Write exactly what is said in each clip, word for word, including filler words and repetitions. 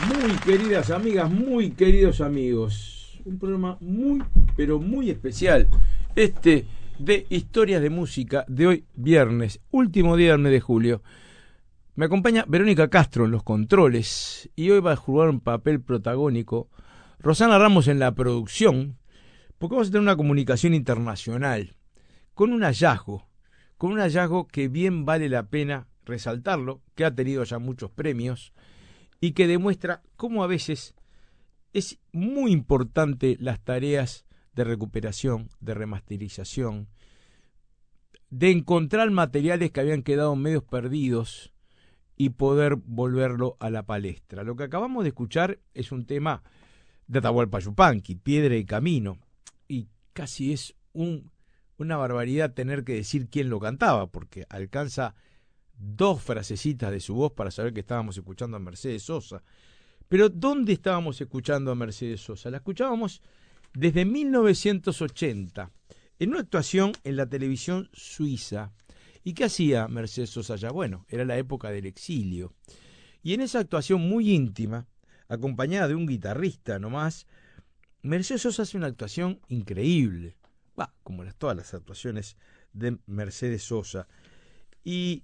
Muy queridas amigas, muy queridos amigos, un programa muy, pero muy especial, este de Historias de Música de hoy viernes, último día del mes de julio. Me acompaña Verónica Castro en los controles y hoy va a jugar un papel protagónico Rosana Ramos en la producción, porque vamos a tener una comunicación internacional con un hallazgo, con un hallazgo que bien vale la pena resaltarlo, que ha tenido ya muchos premios y que demuestra cómo a veces es muy importante las tareas de recuperación, de remasterización, de encontrar materiales que habían quedado medios perdidos y poder volverlo a la palestra. Lo que acabamos de escuchar es un tema de Atahualpa Yupanqui, Piedra y Camino, y casi es un, una barbaridad tener que decir quién lo cantaba, porque alcanza dos frasecitas de su voz para saber que estábamos escuchando a Mercedes Sosa. Pero ¿dónde estábamos escuchando a Mercedes Sosa? La escuchábamos desde mil novecientos ochenta, en una actuación en la televisión suiza. ¿Y qué hacía Mercedes Sosa allá? Bueno, era la época del exilio. Y en esa actuación muy íntima, acompañada de un guitarrista nomás, Mercedes Sosa hace una actuación increíble. Bah, como las, todas las actuaciones de Mercedes Sosa. Y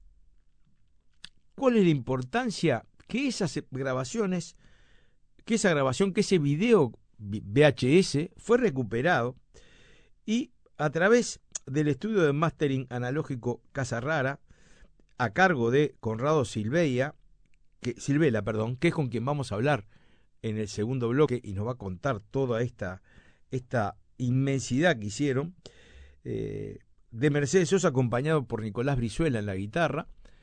¿cuál es la importancia? Que esas grabaciones, que esa grabación, que ese video V H S fue recuperado y a través del estudio de mastering analógico Casa Rara, a cargo de Conrado Silveira, que, Silvela, perdón, que es con quien vamos a hablar en el segundo bloque y nos va a contar toda esta, esta inmensidad que hicieron, eh, de Mercedes Sosa acompañado por Nicolás Brizuela en la guitarra.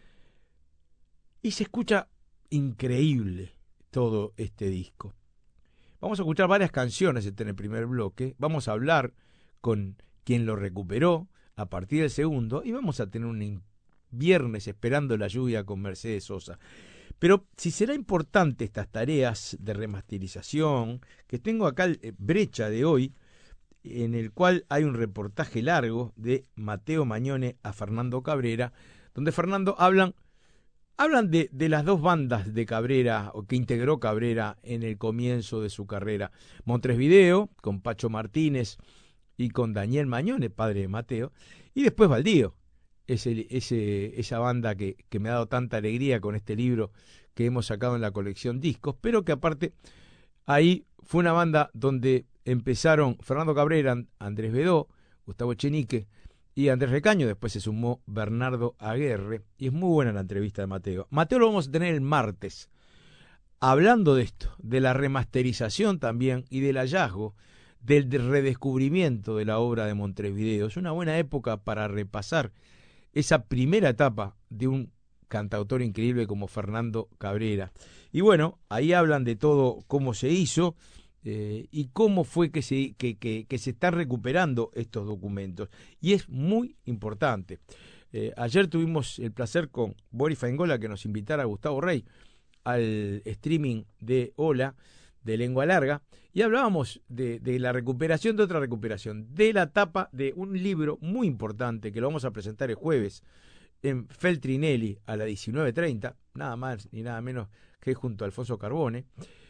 Y se escucha increíble todo este disco. Vamos a escuchar varias canciones en el primer bloque. Vamos a hablar con quien lo recuperó a partir del segundo. Y vamos a tener un viernes esperando la lluvia con Mercedes Sosa. Pero si será importante estas tareas de remasterización, que tengo acá el brecha de hoy, en el cual hay un reportaje largo de Mateo Mañone a Fernando Cabrera, donde Fernando hablan Hablan de, de las dos bandas de Cabrera, o que integró Cabrera en el comienzo de su carrera. Montevideo, con Pacho Martínez y con Daniel Mañone, padre de Mateo, y después Baldío, ese, ese, esa banda que, que me ha dado tanta alegría con este libro que hemos sacado en la colección Discos, pero que aparte ahí fue una banda donde empezaron Fernando Cabrera, Andrés Bedó, Gustavo Echenique y Andrés Recaño. Después se sumó Bernardo Aguerre, y es muy buena la entrevista de Mateo. Mateo lo vamos a tener el martes, hablando de esto, de la remasterización también, y del hallazgo, del redescubrimiento de la obra de Montevideo. Es una buena época para repasar esa primera etapa de un cantautor increíble como Fernando Cabrera. Y bueno, ahí hablan de todo cómo se hizo, Eh, y cómo fue que se, que, que, que se están recuperando estos documentos. Y es muy importante. Eh, ayer tuvimos el placer con Boris Faingola que nos invitara a Gustavo Rey al streaming de Hola, de Lengua Larga, y hablábamos de, de la recuperación de otra recuperación, de la tapa de un libro muy importante que lo vamos a presentar el jueves en Feltrinelli a las diecinueve treinta, nada más ni nada menos que junto a Alfonso Carbone,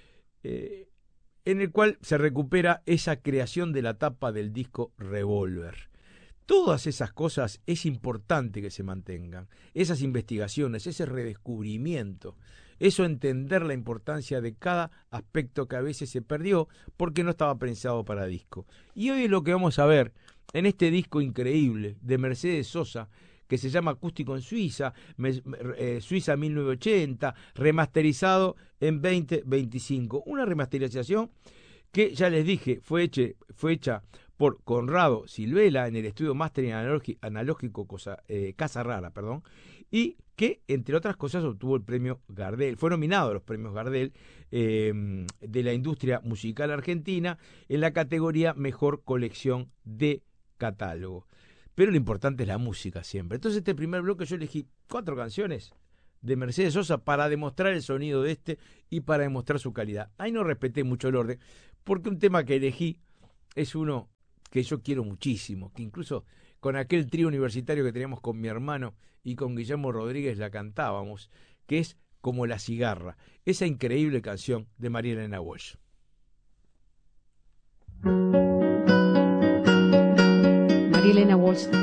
eh, en el cual se recupera esa creación de la tapa del disco Revolver. Todas esas cosas es importante que se mantengan, esas investigaciones, ese redescubrimiento, eso entender la importancia de cada aspecto que a veces se perdió porque no estaba pensado para disco. Y hoy es lo que vamos a ver en este disco increíble de Mercedes Sosa, que se llama Acústico en Suiza, eh, Suiza mil novecientos ochenta, remasterizado en veinte veinticinco. Una remasterización que, ya les dije, fue hecha, fue hecha por Conrado Silvela en el estudio Mastering Analógico Cosa, eh, Casa Rara, perdón, y que, entre otras cosas, obtuvo el premio Gardel. Fue nominado a los premios Gardel eh, de la industria musical argentina en la categoría Mejor Colección de Catálogo. Pero lo importante es la música siempre. Entonces, este primer bloque yo elegí cuatro canciones de Mercedes Sosa para demostrar el sonido de este y para demostrar su calidad. Ahí no respeté mucho el orden, porque un tema que elegí es uno que yo quiero muchísimo, que incluso con aquel trío universitario que teníamos con mi hermano y con Guillermo Rodríguez la cantábamos, que es como La Cigarra, esa increíble canción de María Elena Walsh. María Elena Walsh